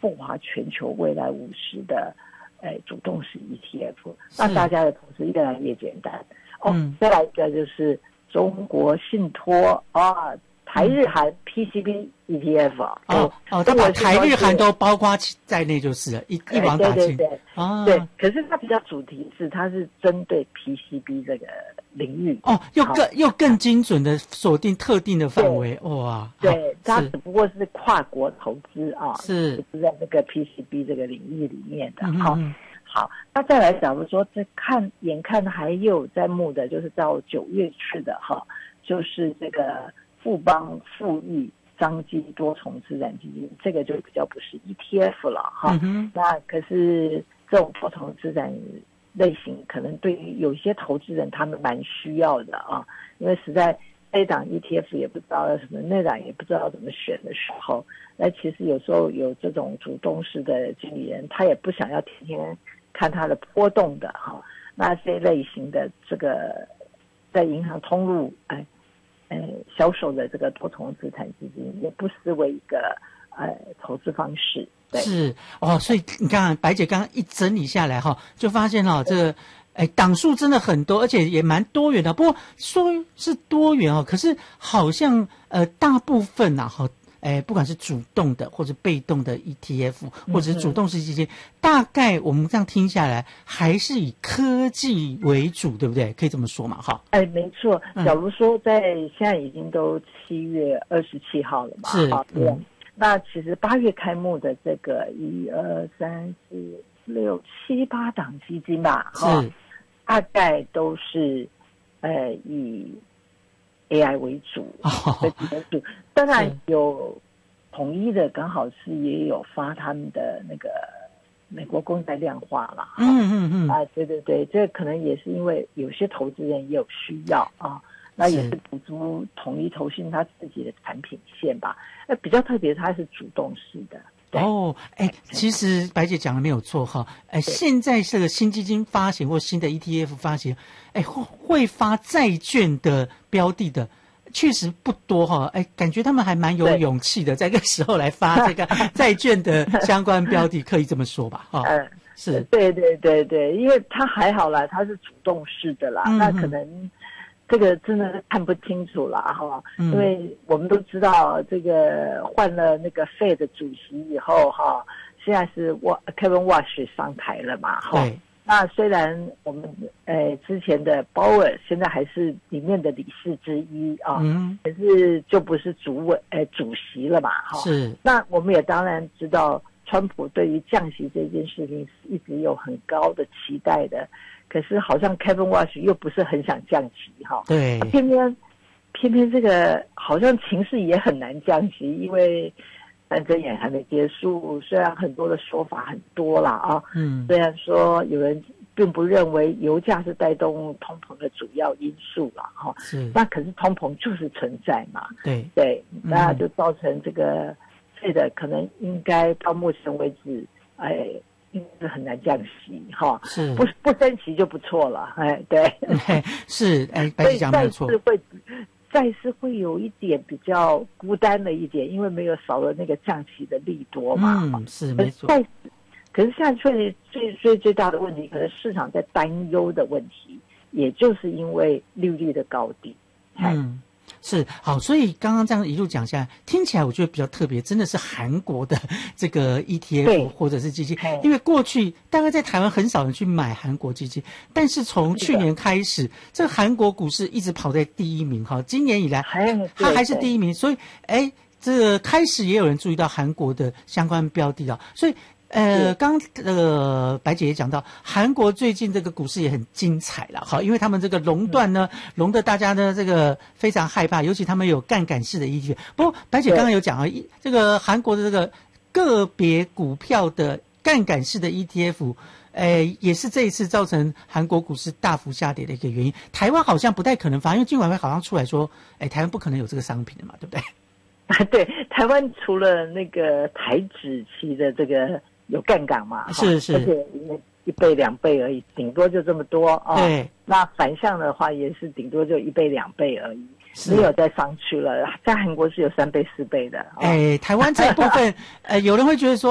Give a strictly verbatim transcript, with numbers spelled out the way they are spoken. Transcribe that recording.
富华全球未来五十的哎主动式 E T F， 那大家的投资越来越简单。哦，嗯、再来一个就是中国信托啊。台日韩 P C B E T F 啊， 哦哦，他把台日韩都包括在内就是了，一一网打尽。 对对对，哦，对。可是它比较主题是，它是针对 P C B 这个领域。 哦，又更又更精准的锁定特定的范围，哇！ 对，它只不过是跨国投资啊， 是是在这个 P C B 这个领域里面的。好、嗯，好，那再来，假如说这看眼看还有在目的，就是到九月去的哈，就是这个。富邦富裕商机多重资产基金，这个就比较不是 E T F 了哈、嗯。那可是这种多重资产类型，可能对于有些投资人他们蛮需要的啊，因为实在这档 E T F 也不知道什么，那档也不知道怎么选的时候，那其实有时候有这种主动式的经理人，他也不想要天天看它的波动的哈。那这类型的这个在银行通路哎。呃，销售的这个多重资产基金也不失为一个呃投资方式。对， 是哦，所以你看白姐刚刚一整理下来哈，就发现哈这个哎档数真的很多，而且也蛮多元的。不过说是多元哦，可是好像呃大部分呐、啊、哈。哎，不管是主动的或者被动的 E T F， 或者是主动式基金、嗯，大概我们这样听下来，还是以科技为主，对不对？可以这么说嘛，哈。 哎，没错。假如说在现在已经都七月二十七号了嘛， 是， 对、嗯。那其实八月开幕的这个一二三四六七八档基金吧， 是， 大概都是呃以。A I 为主，为主，当然有统一的，刚好是也有发他们的那个美国公债量化了。 嗯嗯嗯啊，对对对，这可能也是因为有些投资人也有需要啊，那也是补足统一投信他自己的产品线吧。那比较特别，它是主动式的。 哦，哎，其实白姐讲的没有错哈，哎，现在这个新基金发行或新的 E T F 发行，哎，会发债券的标的的，确实不多哈，哎，感觉他们还蛮有勇气的，在这个时候来发这个债券的相关标的，可以这么说吧？哈、哦， 嗯， 是， 对对对对，因为它还好啦，它是主动式的啦，嗯、那可能。这个真的是看不清楚了哈、嗯，因为我们都知道这个换了那个 Fed 的主席以后哈，现在是 Kevin Warsh 上台了嘛哈。那虽然我们呃之前的鲍尔现在还是里面的理事之一啊，嗯、可是就不是主委呃主席了嘛哈。 是。 那我们也当然知道，川普对于降息这件事情是一直有很高的期待的。可是好像 Kevin Warsh 又不是很想降息哈， 对， 偏偏偏偏这个好像情势也很难降息，因为战争也还没结束，虽然很多的说法很多啦啊，嗯，虽然说有人并不认为油价是带动通膨的主要因素啦哈， 是， 那可是通膨就是存在嘛， 对对，那就造成这个这个可能应该到目前为止，哎。因为很难降息哈， 是不不升息就不错了，哎，对， 是哎，白姐讲没有错， 再是会再是会有一点比较孤单的一点，因为没有少了那个降息的利多嘛， 嗯，是没错。 可是现在最最最最大的问题，可能市场在担忧的问题，也就是因为利率的高低， 嗯。是好，所以刚刚这样一路讲下来，听起来我觉得比较特别，真的是韩国的这个 E T F 或者是基金，因为过去大概在台湾很少人去买韩国基金，但是从去年开始，这个韩国股市一直跑在第一名哈，今年以来它还是第一名，所以哎，这个开始也有人注意到韩国的相关标的啊，所以。呃，刚呃白姐也讲到，韩国最近这个股市也很精彩了，好，因为他们这个熔断呢，熔的大家呢这个非常害怕，尤其他们有杠杆式的 E T F。不过白姐刚刚有讲啊，这个韩国的这个个别股票的杠杆式的 E T F， 呃，也是这一次造成韩国股市大幅下跌的一个原因。台湾好像不太可能发，因为金管会好像出来说，哎，台湾不可能有这个商品的嘛，对不对？ 啊，对，台湾除了那个台指期的这个。有杠杆嘛？ 是是， 而且一倍两倍而已，顶多就这么多啊。 对， 那反向的话也是顶多就一倍两倍而已，没有再上去了。在韩国是有三倍四倍的。 哎，台湾这一部分，呃，有人会觉得说。